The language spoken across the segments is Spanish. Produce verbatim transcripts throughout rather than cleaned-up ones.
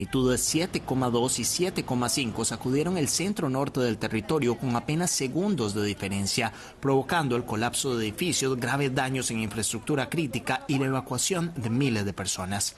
Magnitudes siete coma dos y siete coma cinco sacudieron el centro norte del territorio con apenas segundos de diferencia, provocando el colapso de edificios, graves daños en infraestructura crítica y la evacuación de miles de personas.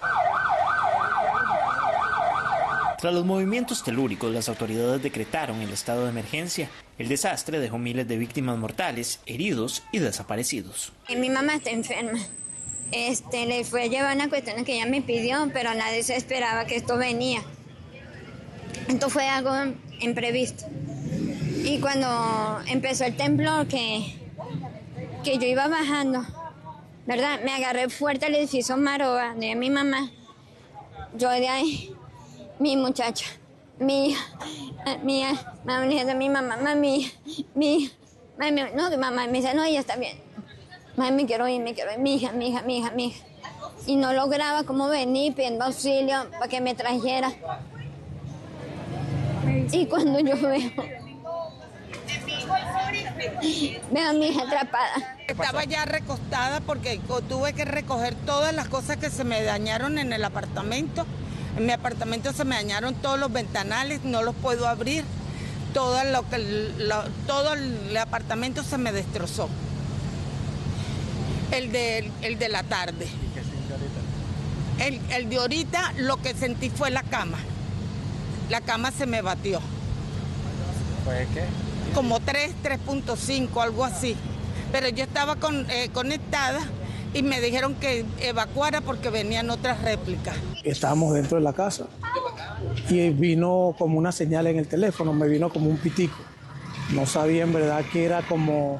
Tras los movimientos telúricos, las autoridades decretaron el estado de emergencia. El desastre dejó miles de víctimas mortales, heridos y desaparecidos. Mi mamá está enferma. Este, le fue a llevar una cuestión que ella me pidió, pero nadie se esperaba que esto venía. Esto fue algo imprevisto. Y cuando empezó el temblor, que, que yo iba bajando, ¿verdad? Me agarré fuerte al edificio Maroa de mi mamá. Yo de ahí, mi muchacha, mi hija, mi hija, mami, de mi mamá, mami, mi hija, mami, no, mamá, me dice, no, ella está bien. Mami, me quiero ir, me quiero ir, mi hija, mi hija, mi hija, mi hija. Y no lograba como venir pidiendo auxilio para que me trajera. Y cuando yo veo, veo a mi hija atrapada. Estaba ya recostada porque tuve que recoger todas las cosas que se me dañaron en el apartamento. En mi apartamento se me dañaron todos los ventanales, no los puedo abrir. Todo, lo que, lo, todo el apartamento se me destrozó. El de, el de la tarde. ¿Y qué sintió ahorita? El, el de ahorita lo que sentí fue la cama. La cama se me batió. ¿Fue qué? Como tres, tres punto cinco, algo así. Pero yo estaba con, eh, conectada y me dijeron que evacuara porque venían otras réplicas. Estábamos dentro de la casa y vino como una señal en el teléfono, me vino como un pitico. No sabía en verdad que era como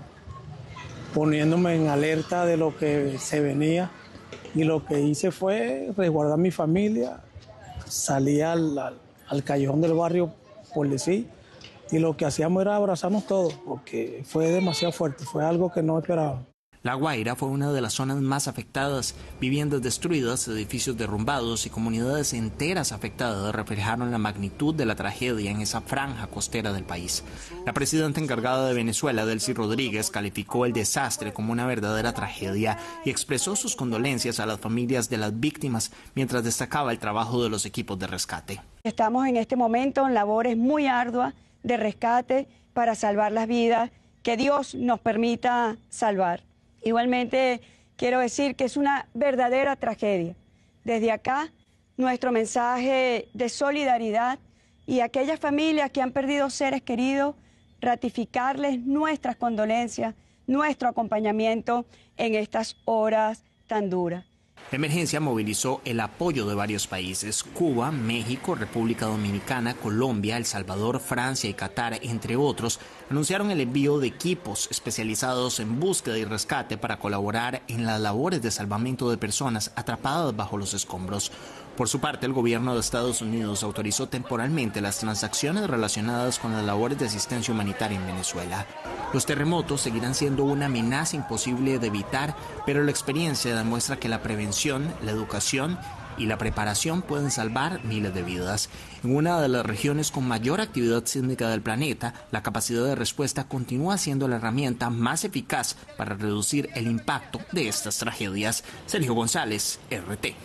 poniéndome en alerta de lo que se venía, y lo que hice fue resguardar a mi familia, salí al, al, al callejón del barrio por decir, y lo que hacíamos era abrazarnos todos, porque fue demasiado fuerte, fue algo que no esperábamos. La Guaira fue una de las zonas más afectadas. Viviendas destruidas, edificios derrumbados y comunidades enteras afectadas reflejaron la magnitud de la tragedia en esa franja costera del país. La presidenta encargada de Venezuela, Delcy Rodríguez, calificó el desastre como una verdadera tragedia y expresó sus condolencias a las familias de las víctimas mientras destacaba el trabajo de los equipos de rescate. Estamos en este momento en labores muy arduas de rescate para salvar las vidas que Dios nos permita salvar. Igualmente quiero decir que es una verdadera tragedia. Desde acá, nuestro mensaje de solidaridad y a aquellas familias que han perdido seres queridos, ratificarles nuestras condolencias, nuestro acompañamiento en estas horas tan duras. La emergencia movilizó el apoyo de varios países: Cuba, México, República Dominicana, Colombia, El Salvador, Francia y Qatar, entre otros, anunciaron el envío de equipos especializados en búsqueda y rescate para colaborar en las labores de salvamento de personas atrapadas bajo los escombros. Por su parte, el gobierno de Estados Unidos autorizó temporalmente las transacciones relacionadas con las labores de asistencia humanitaria en Venezuela. Los terremotos seguirán siendo una amenaza imposible de evitar, pero la experiencia demuestra que la prevención, la educación y la preparación pueden salvar miles de vidas. En una de las regiones con mayor actividad sísmica del planeta, la capacidad de respuesta continúa siendo la herramienta más eficaz para reducir el impacto de estas tragedias. Sergio González, R T.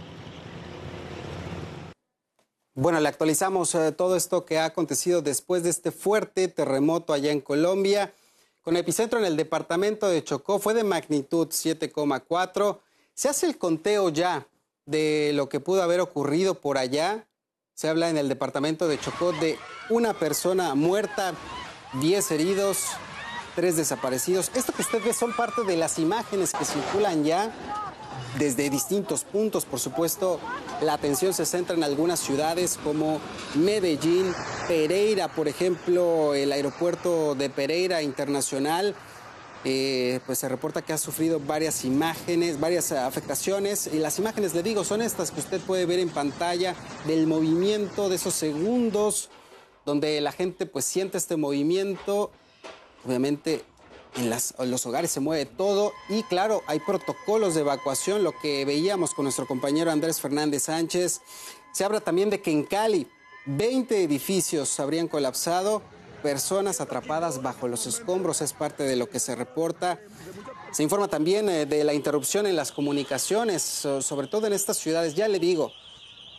Bueno, le actualizamos eh, todo esto que ha acontecido después de este fuerte terremoto allá en Colombia, con epicentro en el departamento de Chocó. Fue de magnitud siete coma cuatro. Se hace el conteo ya de lo que pudo haber ocurrido por allá. Se habla en el departamento de Chocó de una persona muerta, diez heridos, tres desaparecidos. Esto que usted ve son parte de las imágenes que circulan ya desde distintos puntos. Por supuesto, la atención se centra en algunas ciudades como Medellín, Pereira, por ejemplo, el aeropuerto de Pereira Internacional. Eh, pues se reporta que ha sufrido varias imágenes, varias afectaciones, y las imágenes, le digo, son estas que usted puede ver en pantalla, del movimiento, de esos segundos donde la gente pues siente este movimiento. Obviamente en, las, en los hogares se mueve todo, y claro, hay protocolos de evacuación, lo que veíamos con nuestro compañero Andrés Fernández Sánchez. Se habla también de que en Cali veinte edificios habrían colapsado, personas atrapadas bajo los escombros, es parte de lo que se reporta. Se informa también eh, de la interrupción en las comunicaciones, so, sobre todo en estas ciudades. Ya le digo,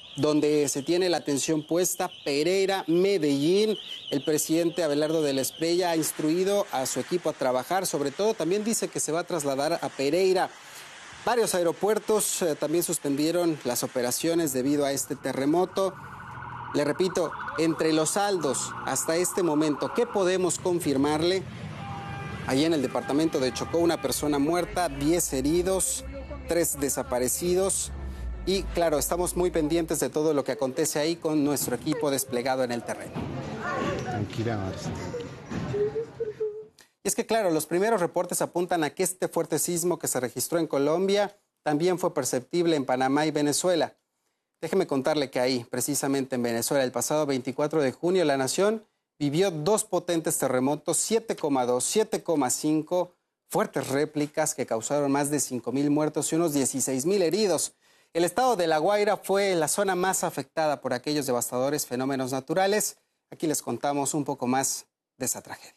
donde se tiene la atención puesta, Pereira, Medellín. El presidente Abelardo de la Espriella ha instruido a su equipo a trabajar, sobre todo también dice que se va a trasladar a Pereira. Varios aeropuertos eh, también suspendieron las operaciones debido a este terremoto. Le repito, entre los saldos hasta este momento, ¿qué podemos confirmarle? Allí en el departamento de Chocó, una persona muerta, diez heridos, tres desaparecidos. Y claro, estamos muy pendientes de todo lo que acontece ahí con nuestro equipo desplegado en el terreno. Tranquila, Marcia. Y es que claro, los primeros reportes apuntan a que este fuerte sismo que se registró en Colombia también fue perceptible en Panamá y Venezuela. Déjeme contarle que ahí, precisamente en Venezuela, el pasado veinticuatro de junio, la nación vivió dos potentes terremotos, siete coma dos, siete coma cinco, fuertes réplicas que causaron más de cinco mil muertos y unos dieciséis mil heridos. El estado de La Guaira fue la zona más afectada por aquellos devastadores fenómenos naturales. Aquí les contamos un poco más de esa tragedia.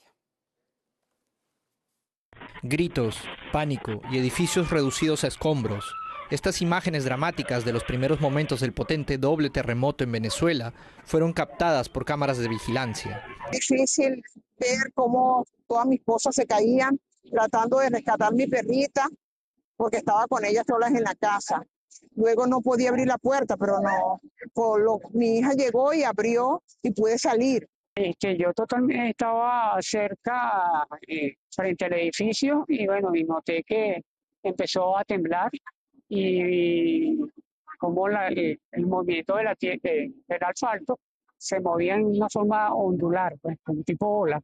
Gritos, pánico y edificios reducidos a escombros. Estas imágenes dramáticas de los primeros momentos del potente doble terremoto en Venezuela fueron captadas por cámaras de vigilancia. Difícil ver cómo todas mis cosas se caían, tratando de rescatar a mi perrita, porque estaba con ella solas en la casa. Luego no podía abrir la puerta, pero no, por lo, mi hija llegó y abrió y pude salir. Es que yo totalmente estaba cerca, eh, frente al edificio, y bueno, y noté que empezó a temblar y, y como la, el, el movimiento de la, de, del asfalto se movía en una forma ondular, pues, como tipo ola.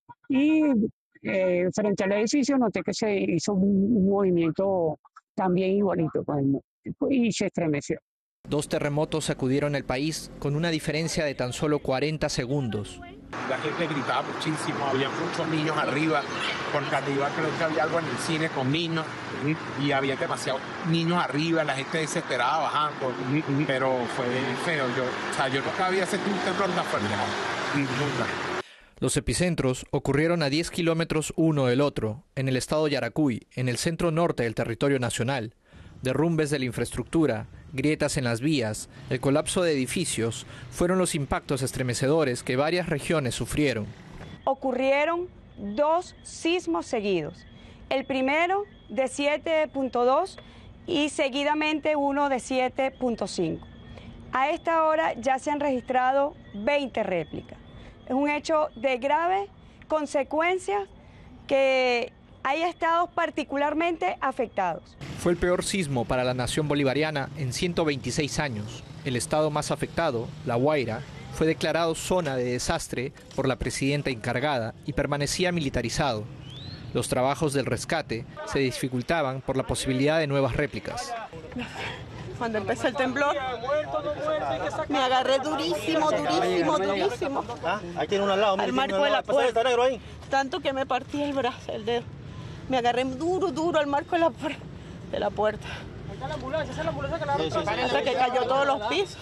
Y eh, frente al edificio noté que se hizo un, un movimiento también igualito, pues, y se estremeció. Dos terremotos sacudieron el país con una diferencia de tan solo cuarenta segundos. La gente gritaba muchísimo, había muchos niños arriba, porque arriba creo que había algo en el cine con niños, y había demasiados niños arriba, la gente desesperada bajando, pero fue feo. Yo, o sea, yo nunca había sentido un temblor tan fuerte, nunca. Los epicentros ocurrieron a diez kilómetros uno del otro, en el estado Yaracuy, en el centro norte del territorio nacional. Derrumbes de la infraestructura, grietas en las vías, el colapso de edificios fueron los impactos estremecedores que varias regiones sufrieron. Ocurrieron dos sismos seguidos. El primero de siete punto dos y seguidamente uno de siete punto cinco. A esta hora ya se han registrado veinte réplicas. Es un hecho de grave consecuencia que hay estados particularmente afectados. Fue el peor sismo para la nación bolivariana en ciento veintiséis años. El estado más afectado, La Guaira, fue declarado zona de desastre por la presidenta encargada y permanecía militarizado. Los trabajos del rescate se dificultaban por la posibilidad de nuevas réplicas. Cuando empezó el temblor, me agarré durísimo, durísimo, durísimo. Ahí tiene uno al lado, al marco de la puerta. Tanto que me partí el brazo, el dedo. Me agarré duro, duro al marco de la, de la puerta. Ahí está la ambulancia, esa es la ambulancia que la sí, sí, sí, hasta que cayó todos los pisos.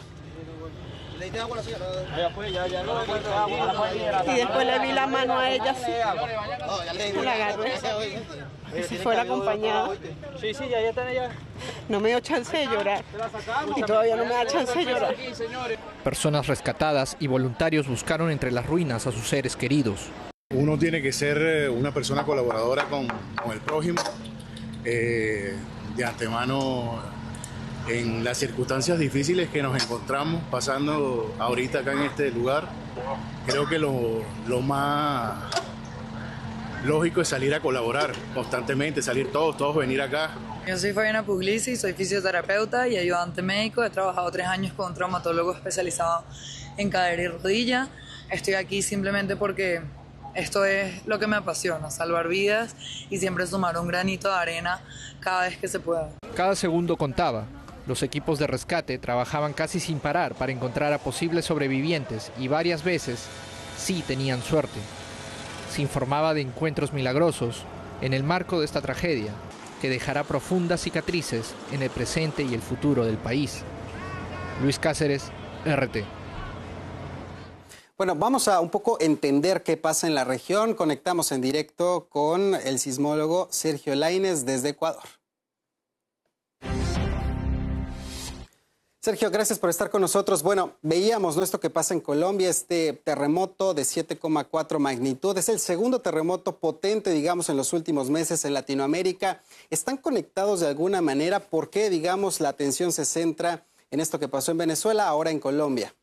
Y después le vi la mano a ella así. La agarré. Si fuera acompañada. Sí, sí, ya están allá. No me dio chance de llorar. Y todavía no me da chance de llorar. Personas rescatadas y voluntarios buscaron entre las ruinas a sus seres queridos. Uno tiene que ser una persona colaboradora con, con el prójimo. Eh, de antemano, en las circunstancias difíciles que nos encontramos pasando ahorita acá en este lugar, creo que lo, lo más lógico es salir a colaborar constantemente, salir todos, todos venir acá. Yo soy Fabiana Puglisi, soy fisioterapeuta y ayudante médico. He trabajado tres años con un traumatólogo especializado en cadera y rodilla. Estoy aquí simplemente porque esto es lo que me apasiona, salvar vidas y siempre sumar un granito de arena cada vez que se pueda. Cada segundo contaba. Los equipos de rescate trabajaban casi sin parar para encontrar a posibles sobrevivientes y varias veces sí tenían suerte. Se informaba de encuentros milagrosos en el marco de esta tragedia que dejará profundas cicatrices en el presente y el futuro del país. Luis Cáceres, R T. Bueno, vamos a un poco entender qué pasa en la región. Conectamos en directo con el sismólogo Sergio Lainez desde Ecuador. Sergio, gracias por estar con nosotros. Bueno, veíamos, ¿no?, esto que pasa en Colombia, este terremoto de siete coma cuatro magnitud. Es el segundo terremoto potente, digamos, en los últimos meses en Latinoamérica. ¿Están conectados de alguna manera? ¿Por qué, digamos, la atención se centra en esto que pasó en Venezuela, ahora en Colombia?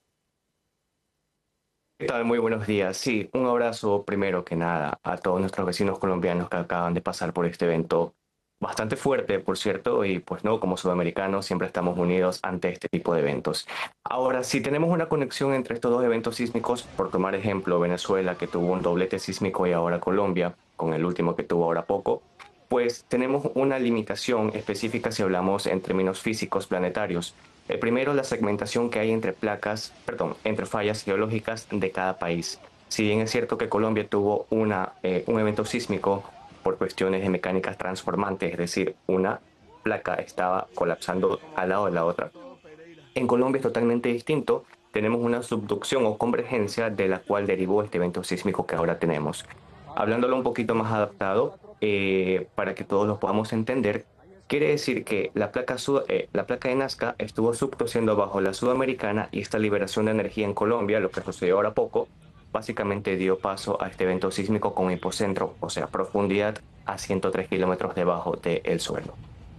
¿Qué tal? Muy buenos días. Sí, un abrazo primero que nada a todos nuestros vecinos colombianos que acaban de pasar por este evento bastante fuerte, por cierto, y pues no, como sudamericanos siempre estamos unidos ante este tipo de eventos. Ahora, si tenemos una conexión entre estos dos eventos sísmicos, por tomar ejemplo Venezuela, que tuvo un doblete sísmico, y ahora Colombia, con el último que tuvo ahora poco, pues tenemos una limitación específica si hablamos en términos físicos planetarios. El primero, la segmentación que hay entre placas, perdón, entre fallas geológicas de cada país. Si bien es cierto que Colombia tuvo una, eh, un evento sísmico por cuestiones de mecánicas transformantes, es decir, una placa estaba colapsando al lado de la otra. En Colombia es totalmente distinto, tenemos una subducción o convergencia de la cual derivó este evento sísmico que ahora tenemos. Hablándolo un poquito más adaptado, eh, para que todos lo podamos entender, quiere decir que la placa, sud eh, la placa de Nazca estuvo subduciendo bajo la sudamericana, y esta liberación de energía en Colombia, lo que sucedió ahora poco, básicamente dio paso a este evento sísmico con hipocentro, o sea, profundidad a ciento tres kilómetros debajo del suelo.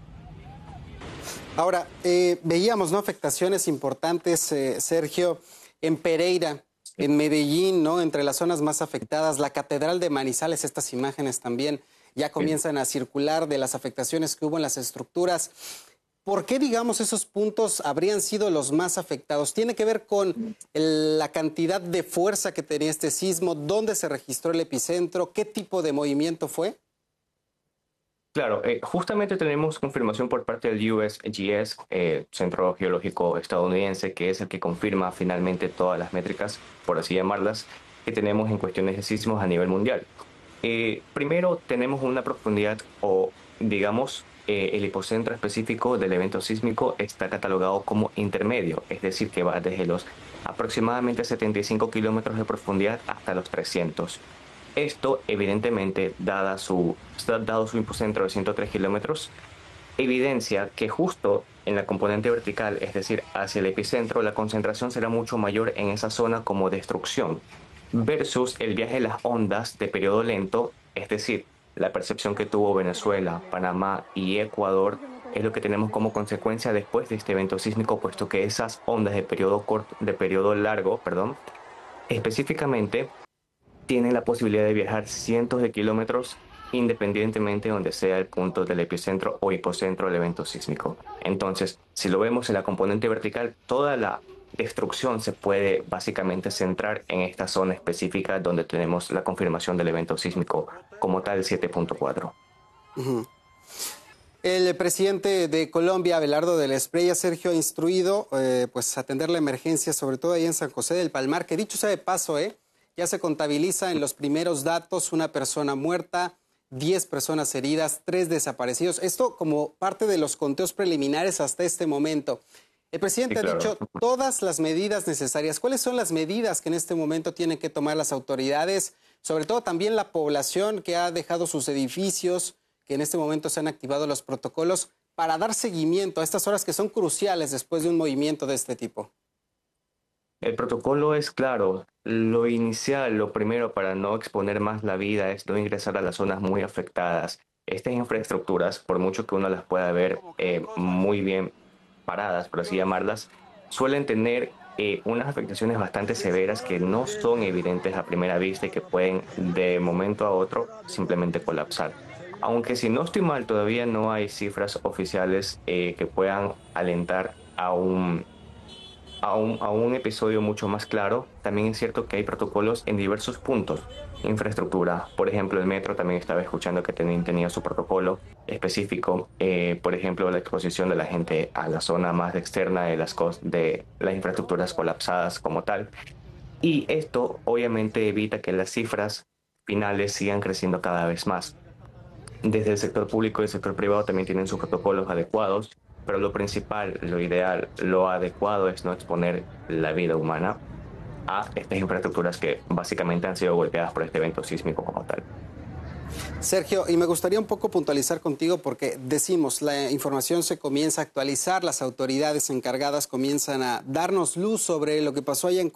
Ahora, eh, veíamos, ¿no?, afectaciones importantes, eh, Sergio, en Pereira, en Medellín, ¿no?, entre las zonas más afectadas, la Catedral de Manizales, estas imágenes también ya comienzan a circular de las afectaciones que hubo en las estructuras. ¿Por qué, digamos, esos puntos habrían sido los más afectados? ¿Tiene que ver con el, la cantidad de fuerza que tenía este sismo? ¿Dónde se registró el epicentro? ¿Qué tipo de movimiento fue? Claro, eh, justamente tenemos confirmación por parte del U S G S, eh, Centro Geológico Estadounidense, que es el que confirma finalmente todas las métricas, por así llamarlas, que tenemos en cuestiones de sismos a nivel mundial. Eh, primero, tenemos una profundidad o, digamos, Eh, el hipocentro específico del evento sísmico está catalogado como intermedio, es decir, que va desde los aproximadamente setenta y cinco kilómetros de profundidad hasta los trescientos. Esto, evidentemente, dada su, dado su hipocentro de ciento tres kilómetros, evidencia que justo en la componente vertical, es decir, hacia el epicentro, la concentración será mucho mayor en esa zona como destrucción, versus el viaje de las ondas de periodo lento, es decir, la percepción que tuvo Venezuela, Panamá y Ecuador es lo que tenemos como consecuencia después de este evento sísmico, puesto que esas ondas de periodo corto, de periodo largo, perdón, específicamente tienen la posibilidad de viajar cientos de kilómetros independientemente de donde sea el punto del epicentro o hipocentro del evento sísmico. Entonces, si lo vemos en la componente vertical, toda la destrucción se puede básicamente centrar en esta zona específica donde tenemos la confirmación del evento sísmico como tal siete punto cuatro. Uh-huh. El presidente de Colombia, Abelardo de la Espriella, Sergio, ha instruido eh, pues atender la emergencia, sobre todo ahí en San José del Palmar, que dicho sea de paso, eh, ya se contabiliza en los primeros datos una persona muerta, diez personas heridas, tres desaparecidos. Esto como parte de los conteos preliminares hasta este momento. El presidente sí, claro. ha dicho todas las medidas necesarias. ¿Cuáles son las medidas que en este momento tienen que tomar las autoridades? Sobre todo también la población que ha dejado sus edificios, que en este momento se han activado los protocolos para dar seguimiento a estas horas que son cruciales después de un movimiento de este tipo. El protocolo es claro. Lo inicial, lo primero para no exponer más la vida es no ingresar a las zonas muy afectadas. Estas infraestructuras, por mucho que uno las pueda ver eh, muy bien paradas, por así llamarlas, suelen tener eh, unas afectaciones bastante severas que no son evidentes a primera vista y que pueden de momento a otro simplemente colapsar. Aunque si no estoy mal, todavía no hay cifras oficiales eh, que puedan alentar a un, a, un, a un episodio mucho más claro. También es cierto que hay protocolos en diversos puntos. Infraestructura, por ejemplo, el metro también estaba escuchando que ten, tenía su protocolo específico, eh, por ejemplo, la exposición de la gente a la zona más externa de las, de las infraestructuras colapsadas como tal. Y esto obviamente evita que las cifras finales sigan creciendo cada vez más. Desde el sector público y el sector privado también tienen sus protocolos adecuados, pero lo principal, lo ideal, lo adecuado es no exponer la vida humana a estas infraestructuras que básicamente han sido golpeadas por este evento sísmico como tal. Sergio, y me gustaría un poco puntualizar contigo porque decimos, la información se comienza a actualizar, las autoridades encargadas comienzan a darnos luz sobre lo que pasó allá en